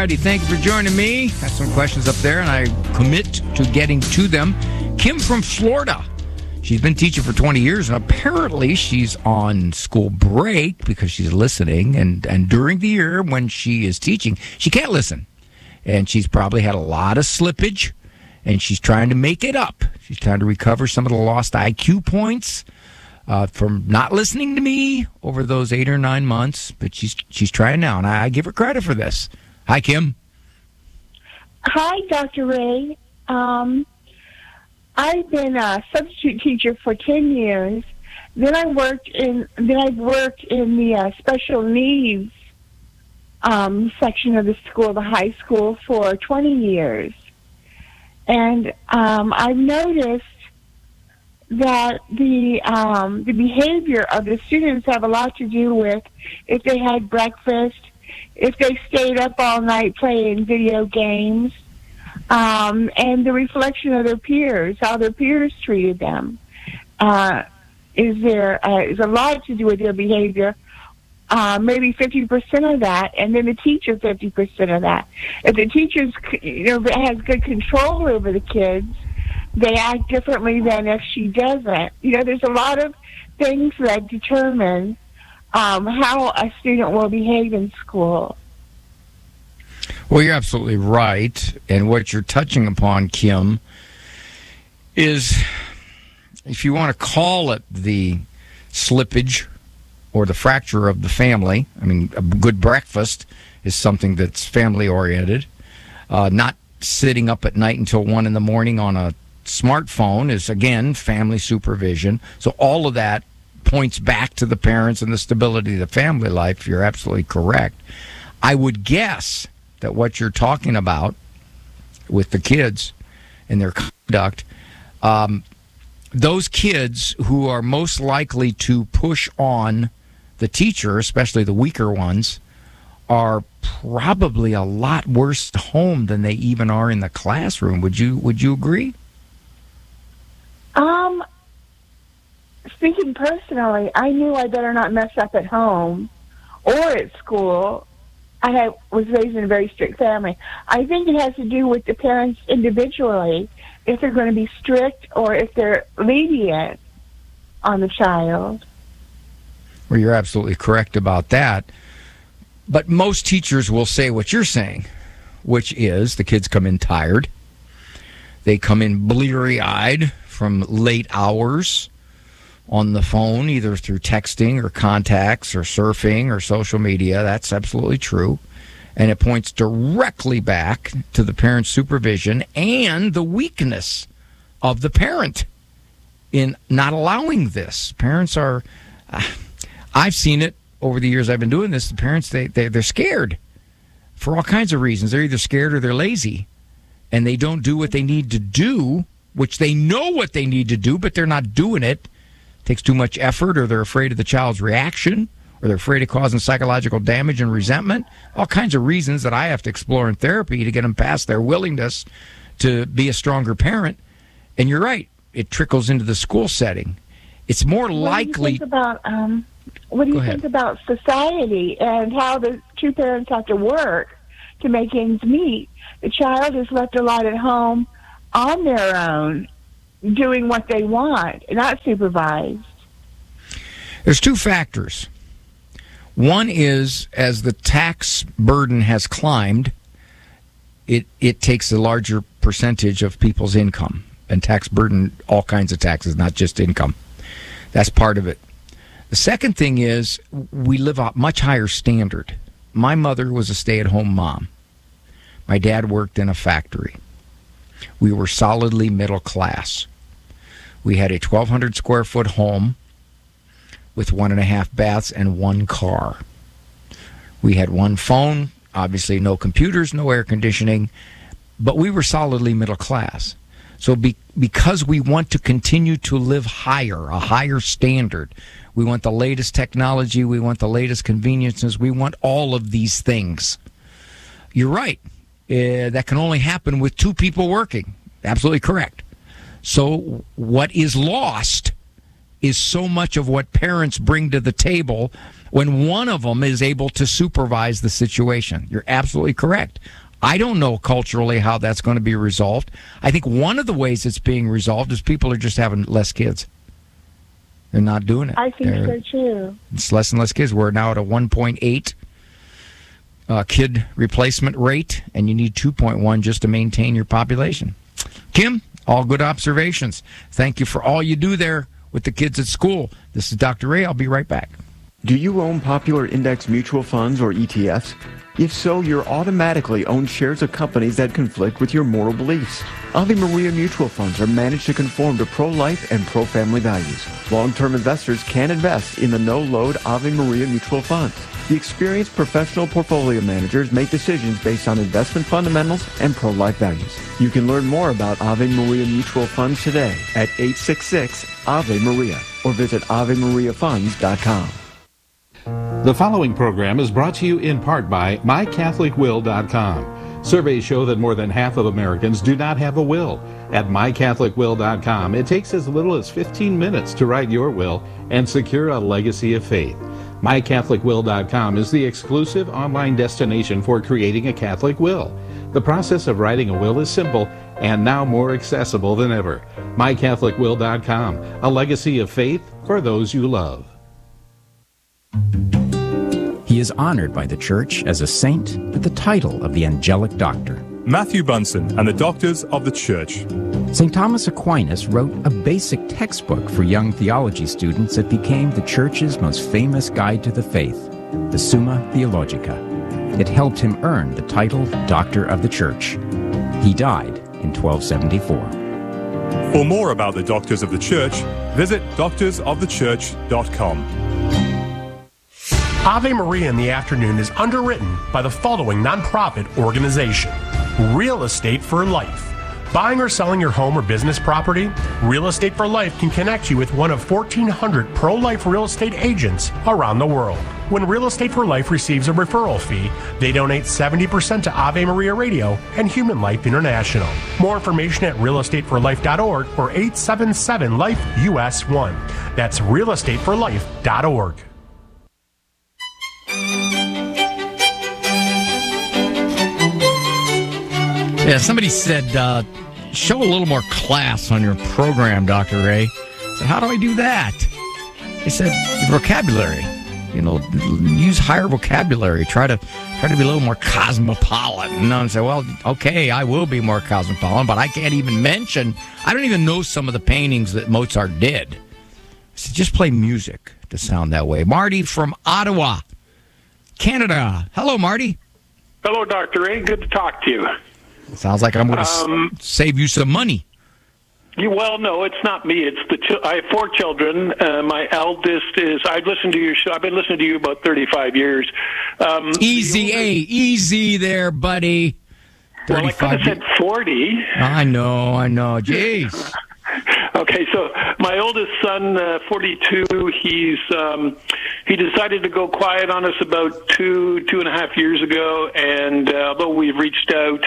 Friday. Thank you for joining me. Got some questions up there, and I commit to getting to them. Kim from Florida. She's been teaching for 20 years, and apparently she's on school break because she's listening. And during the year when she is teaching, she can't listen. And she's probably had a lot of slippage, and she's trying to make it up. She's trying to recover some of the lost IQ points from not listening to me over those 8 or 9 months. But she's trying now, and I give her credit for this. Hi, Kim. Hi, Dr. Ray. I've been a substitute teacher for 10 years. Then I've worked in the special needs section of the school, the high school, for 20 years. And I've noticed that the behavior of the students have a lot to do with if they had breakfast, if they stayed up all night playing video games, and the reflection of their peers, how their peers treated them, is a lot to do with their behavior. Maybe 50% of that, and then the teacher 50% of that. If the teacher has good control over the kids, they act differently than if she doesn't. There's a lot of things that determine how a student will behave in school. Well, you're absolutely right. And what you're touching upon, Kim, is, if you want to call it the slippage or the fracture of the family, I mean, a good breakfast is something that's family-oriented. Not sitting up at night until 1 in the morning on a smartphone is, again, family supervision. So all of that points back to the parents and the stability of the family life. You're absolutely correct. I would guess that what you're talking about with the kids and their conduct, those kids who are most likely to push on the teacher, especially the weaker ones, are probably a lot worse at home than they even are in the classroom. Would you agree? Speaking personally, I knew I better not mess up at home or at school. I was raised in a very strict family. I think it has to do with the parents individually, if they're going to be strict or if they're lenient on the child. Well, you're absolutely correct about that. But most teachers will say what you're saying, which is the kids come in tired. They come in bleary-eyed from late hours on the phone, either through texting or contacts or surfing or social media. That's absolutely true. And it points directly back to the parent's supervision and the weakness of the parent in not allowing this. Parents are, I've seen it over the years I've been doing this. The parents, they're scared for all kinds of reasons. They're either scared or they're lazy, and they don't do what they need to do, which they know what they need to do, but they're not doing it. Takes too much effort, or they're afraid of the child's reaction, or they're afraid of causing psychological damage and resentment. All kinds of reasons that I have to explore in therapy to get them past their willingness to be a stronger parent. And you're right, it trickles into the school setting. It's more likely. What do you think about society and how the two parents have to work to make ends meet? The child is left a lot at home on their own, doing what they want, not supervised. There's two factors. One is, as the tax burden has climbed, it takes a larger percentage of people's income. And tax burden, all kinds of taxes, not just income. That's part of it. The second thing is, we live a much higher standard. My mother was a stay-at-home mom. My dad worked in a factory. We were solidly middle class. We had a 1,200 square foot home with 1.5 baths and 1 car. We had 1 phone, obviously no computers, no air conditioning, but we were solidly middle class. So because we want to continue to live higher, a higher standard, we want the latest technology, we want the latest conveniences, we want all of these things. You're right. That can only happen with 2 people working. Absolutely correct. So what is lost is so much of what parents bring to the table when one of them is able to supervise the situation. You're absolutely correct. I don't know culturally how that's going to be resolved. I think one of the ways it's being resolved is people are just having less kids. They're not doing it. I think so too. It's less and less kids. We're now at a 1.8 kid replacement rate, and you need 2.1 just to maintain your population. Kim, all good observations. Thank you for all you do there with the kids at school. This is Dr. Ray. I'll be right back. Do you own popular index mutual funds or ETFs? If so, you're automatically own shares of companies that conflict with your moral beliefs. Ave Maria mutual funds are managed to conform to pro-life and pro-family values. Long-term investors can invest in the no-load Ave Maria mutual funds. The experienced professional portfolio managers make decisions based on investment fundamentals and pro-life values. You can learn more about Ave Maria mutual funds today at 866-AVE-MARIA or visit AveMariaFunds.com. The following program is brought to you in part by MyCatholicWill.com. Surveys show that more than half of Americans do not have a will. At MyCatholicWill.com, it takes as little as 15 minutes to write your will and secure a legacy of faith. MyCatholicWill.com is the exclusive online destination for creating a Catholic will. The process of writing a will is simple and now more accessible than ever. MyCatholicWill.com, a legacy of faith for those you love. He is honored by the Church as a saint with the title of the Angelic Doctor. Matthew Bunson and the Doctors of the Church. St. Thomas Aquinas wrote a basic textbook for young theology students that became the Church's most famous guide to the faith, the Summa Theologica. It helped him earn the title Doctor of the Church. He died in 1274. For more about the Doctors of the Church, visit doctorsofthechurch.com. Ave Maria in the Afternoon is underwritten by the following nonprofit organization: Real Estate for Life. Buying or selling your home or business property? Real Estate for Life can connect you with one of 1,400 pro-life real estate agents around the world. When Real Estate for Life receives a referral fee, they donate 70% to Ave Maria Radio and Human Life International. More information at realestateforlife.org or 877-LIFE-US1. That's realestateforlife.org. Yeah, somebody said, show a little more class on your program, Dr. Ray. I said, how do I do that? They said, vocabulary. You know, use higher vocabulary. Try to be a little more cosmopolitan. And I said, well, okay, I will be more cosmopolitan, but I can't even mention, I don't even know some of the paintings that Mozart did. I said, just play music to sound that way. Marty from Ottawa, Canada. Hello, Marty. Hello, Dr. Ray. Good to talk to you. Sounds like I'm going to save you some money. Well, no, it's not me. It's I have 4 children. My eldest is. I've listened to your show. I've been listening to you about 35 years. Easy there, buddy. Well, I could have said 40. I know. Jeez. Okay, so my oldest son, 42, he decided to go quiet on us about 2.5 years ago, and although we've reached out,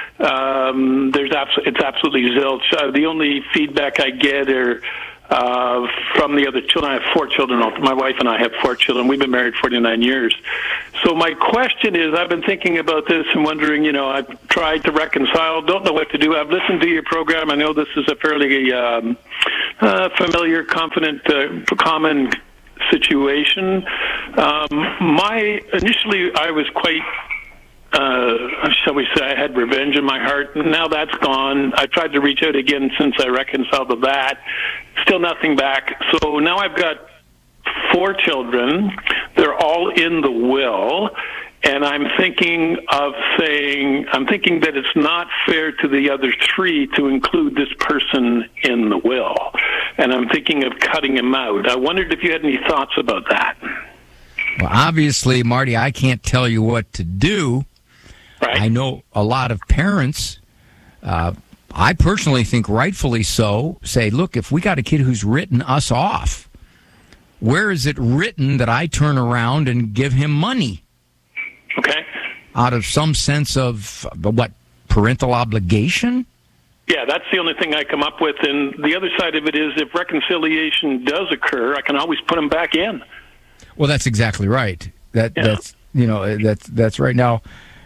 it's absolutely zilch. The only feedback I get are from the other children. I have 4 children. My wife and I have 4 children. We've been married 49 years. So my question is, I've been thinking about this and wondering, I've tried to reconcile, don't know what to do. I've listened to your program. I know this is a fairly familiar, confident, common situation. Initially, I was quite, shall we say, I had revenge in my heart. Now that's gone. I tried to reach out again since I reconciled with that. Still nothing back. So now I've got 4 children. They're all in the will. And I'm thinking that it's not fair to the other 3 to include this person in the will. And I'm thinking of cutting him out. I wondered if you had any thoughts about that. Well, obviously, Marty, I can't tell you what to do. Right. I know a lot of parents, I personally think rightfully so, say, look, if we got a kid who's written us off, where is it written that I turn around and give him money? Okay. Out of some sense of, parental obligation? Yeah, that's the only thing I come up with. And the other side of it is, if reconciliation does occur, I can always put them back in. Well, that's exactly right. That's right. Now,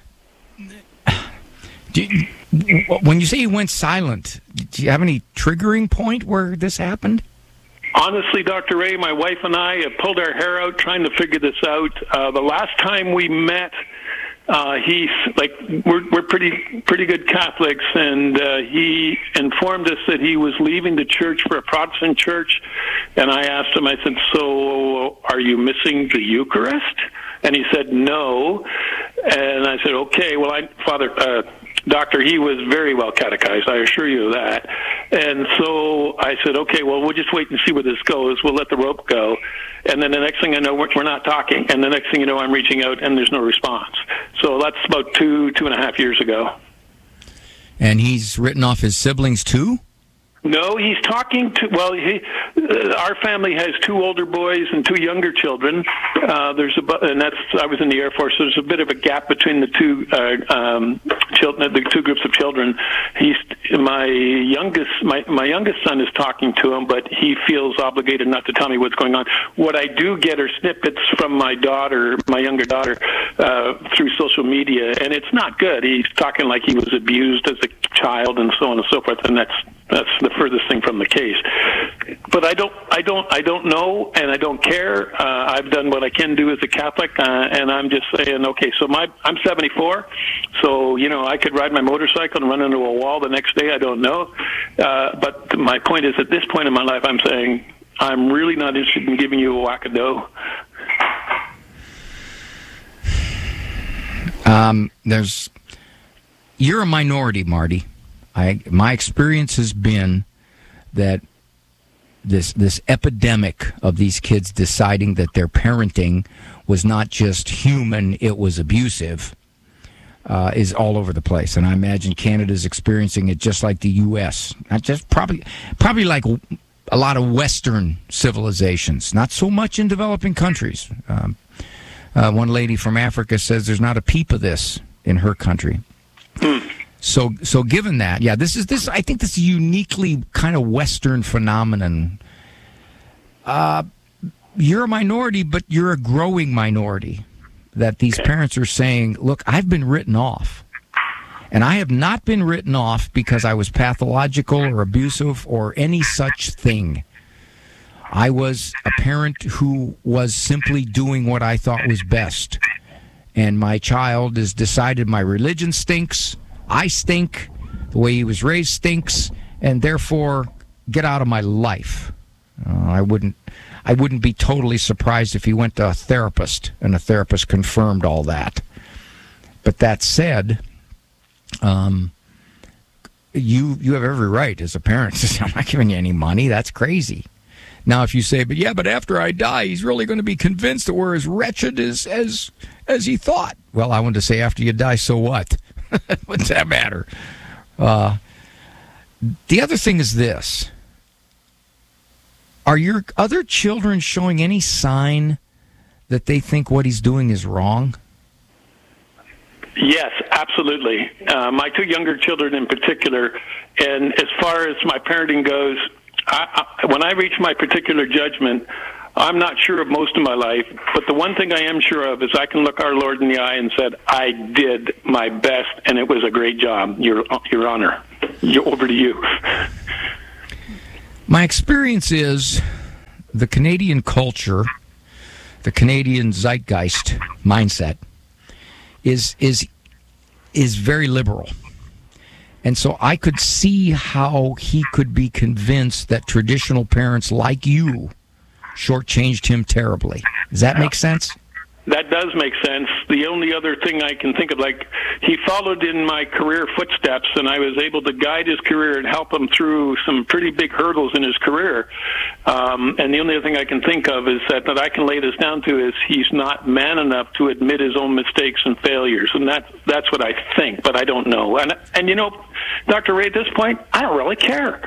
when you say he went silent, do you have any triggering point where this happened? Honestly, Dr. Ray, my wife and I have pulled our hair out trying to figure this out. The last time we met, we're pretty good Catholics, and he informed us that he was leaving the church for a Protestant church. And I asked him, I said, "So are you missing the Eucharist?" And he said, "No." And I said, "Okay, well, Doctor, he was very well catechized, I assure you of that." And so I said, "Okay, well, we'll just wait and see where this goes. We'll let the rope go." And then the next thing I know, we're not talking. And the next thing you know, I'm reaching out, and there's no response. So that's about 2.5 years ago. And he's written off his siblings, too? No, he's talking to. Well, our family has 2 older boys and 2 younger children. I was in the Air Force. So there's a bit of a gap between the two children, the 2 groups of children. My youngest son is talking to him, but he feels obligated not to tell me what's going on. What I do get are snippets from my younger daughter, through social media, and it's not good. He's talking like he was abused as a child and so on and so forth, and that's the furthest thing from the case. But I don't know, and I don't care. I've done what I can do as a Catholic, and I'm just saying, okay, so I'm 74, so, I could ride my motorcycle and run into a wall the next day. I don't know. But my point is, at this point in my life, I'm saying I'm really not interested in giving you a whack of dough. You're a minority, Marty. My experience has been that this epidemic of these kids deciding that their parenting was not just human, it was abusive, is all over the place. And I imagine Canada's experiencing it just like the U.S. Not just probably like a lot of Western civilizations, not so much in developing countries. One lady from Africa says there's not a peep of this in her country. So given that, yeah, this I think this is a uniquely kind of Western phenomenon. You're a minority, but you're a growing minority. That these parents are saying, look, I've been written off. And I have not been written off because I was pathological or abusive or any such thing. I was a parent who was simply doing what I thought was best. And my child has decided my religion stinks, I stink, the way he was raised stinks, and therefore get out of my life. I wouldn't be totally surprised if he went to a therapist and a therapist confirmed all that. But that said, you have every right as a parent to say, I'm not giving you any money. That's crazy. Now, if you say, but after I die, he's really going to be convinced that we're as wretched as he thought. Well, I want to say, after you die, so what? What's that matter? The other thing is this. Are your other children showing any sign that they think what he's doing is wrong? Yes, absolutely. My 2 younger children in particular, and as far as my parenting goes, when I reach my particular judgment, I'm not sure of most of my life, but the one thing I am sure of is I can look our Lord in the eye and said, I did my best, and it was a great job, Your Honor. Over to you. My experience is the Canadian culture, the Canadian zeitgeist mindset is very liberal. And so I could see how he could be convinced that traditional parents like you shortchanged him terribly. Does that make sense? That does make sense. The only other thing I can think of, he followed in my career footsteps, and I was able to guide his career and help him through some pretty big hurdles in his career. And the only other thing I can think of is that I can lay this down to is he's not man enough to admit his own mistakes and failures, and that's what I think, but I don't know. And Dr. Ray, at this point, I don't really care.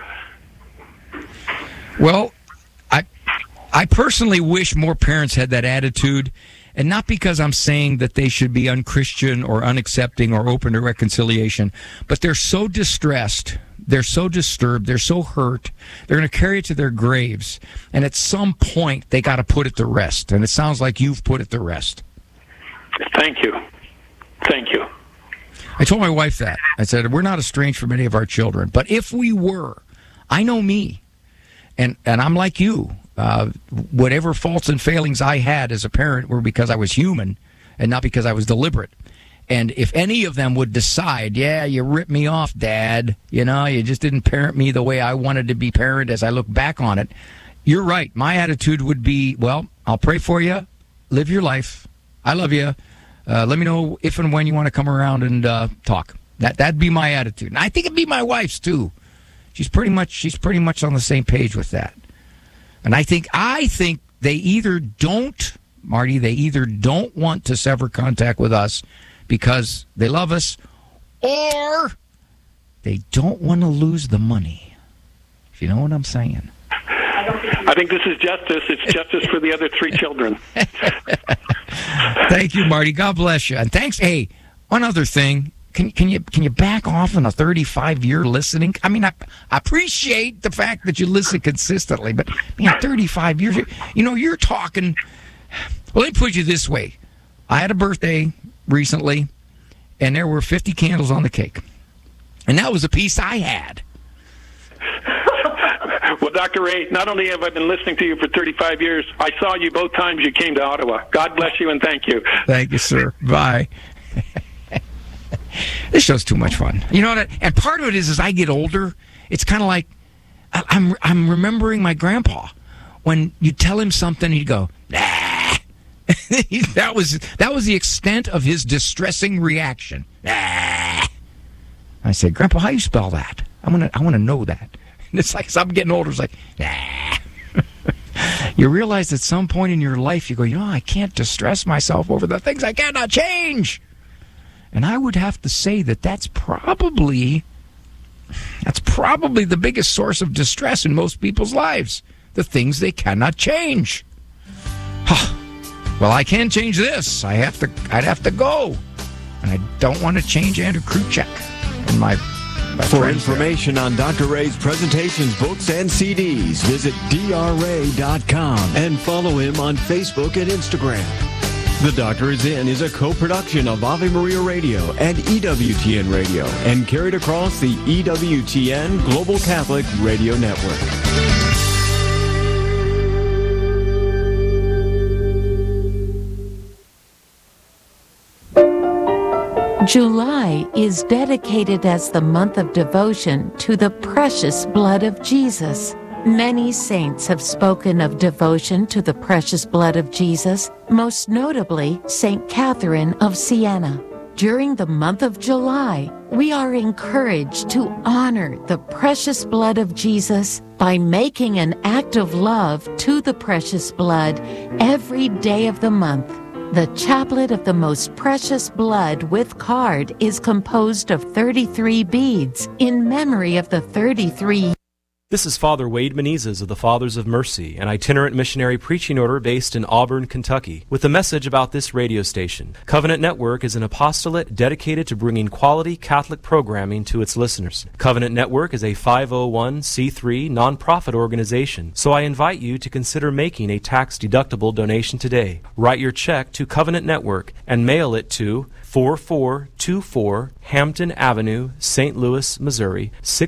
Well, I personally wish more parents had that attitude, And not because I'm saying that they should be unchristian or unaccepting or open to reconciliation, but they're so distressed, they're so disturbed, they're so hurt, they're going to carry it to their graves. And at some point, they got to put it to rest. And it sounds like you've put it to rest. Thank you. Thank you. I told my wife that. I said, we're not estranged from any of our children. But if we were, I know me. And I'm like you. Whatever faults and failings I had as a parent were because I was human and not because I was deliberate. And if any of them would decide, yeah, you ripped me off, Dad, you know, you just didn't parent me the way I wanted to be parented as I look back on it, you're right. My attitude would be, well, I'll pray for you. Live your life. I love you. Let me know if and when you want to come around and talk. That'd be my attitude. And I think it'd be my wife's, too. She's pretty much on the same page with that. And I think they either don't want to sever contact with us because they love us, or they don't want to lose the money. If you know what I'm saying. I think this is justice. It's justice for the other 3 children. Thank you, Marty. God bless you. And thanks. Hey, one other thing. Can you back off on a 35-year listening? I mean, I appreciate the fact that you listen consistently, but man, 35 years. You're talking. Well, let me put you this way. I had a birthday recently, and there were 50 candles on the cake, and that was a piece I had. Well, Dr. Ray, not only have I been listening to you for 35 years, I saw you both times you came to Ottawa. God bless you and thank you. Thank you, sir. Bye. This show's too much fun. You know what? And part of it is, as I get older, it's kind of like I'm remembering my grandpa. When you tell him something, he'd go, nah. That was the extent of his distressing reaction. Nah. I said, Grandpa, how you spell that? I want to know that. And it's like, as I'm getting older, it's like, nah. You realize at some point in your life, you go, I can't distress myself over the things I cannot change. And I would have to say that's probably the biggest source of distress in most people's lives, the things they cannot change. Well, I can't change this. I'd have to go. And I don't want to change Andrew Kruchek and my For information on Dr. Ray's presentations, books, and CDs, visit drray.com and follow him on Facebook and Instagram. The Doctor Is In is a co-production of Ave Maria Radio and EWTN Radio and carried across the EWTN Global Catholic Radio Network. July is dedicated as the month of devotion to the precious blood of Jesus. Many saints have spoken of devotion to the precious blood of Jesus, most notably St. Catherine of Siena. During the month of July, we are encouraged to honor the precious blood of Jesus by making an act of love to the precious blood every day of the month. The Chaplet of the Most Precious Blood with card is composed of 33 beads in memory of the 33. This is Father Wade Menezes of the Fathers of Mercy, an itinerant missionary preaching order based in Auburn, Kentucky, with a message about this radio station. Covenant Network is an apostolate dedicated to bringing quality Catholic programming to its listeners. Covenant Network is a 501c3 nonprofit organization, so I invite you to consider making a tax-deductible donation today. Write your check to Covenant Network and mail it to 4424 Hampton Avenue, St. Louis, Missouri,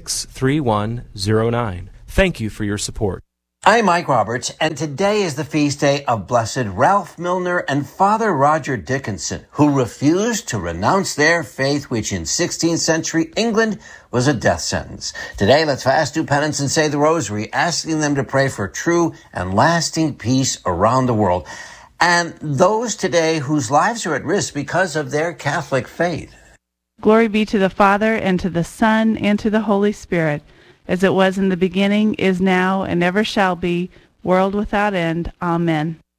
63109. Thank you for your support. I'm Mike Roberts, and today is the feast day of Blessed Ralph Milner and Father Roger Dickinson, who refused to renounce their faith, which in 16th century England was a death sentence. Today, let's fast, do penance, and say the rosary, asking them to pray for true and lasting peace around the world, and those today whose lives are at risk because of their Catholic faith. Glory be to the Father, and to the Son, and to the Holy Spirit, as it was in the beginning, is now, and ever shall be, world without end. Amen.